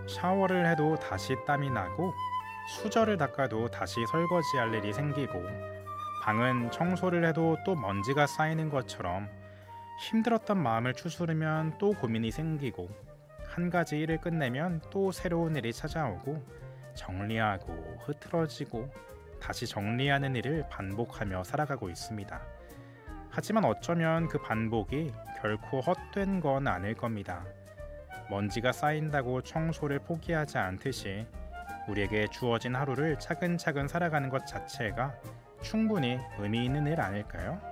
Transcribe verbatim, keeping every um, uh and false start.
샤워를 해도 다시 땀이 나고 수저를 닦아도 다시 설거지할 일이 생기고 방은 청소를 해도 또 먼지가 쌓이는 것처럼 힘들었던 마음을 추스르면 또 고민이 생기고 한 가지 일을 끝내면 또 새로운 일이 찾아오고 정리하고 흐트러지고 다시 정리하는 일을 반복하며 살아가고 있습니다. 하지만 어쩌면 그 반복이 결코 헛된 건 아닐 겁니다. 먼지가 쌓인다고 청소를 포기하지 않듯이 우리에게 주어진 하루를 차근차근 살아가는 것 자체가 충분히 의미 있는 일 아닐까요?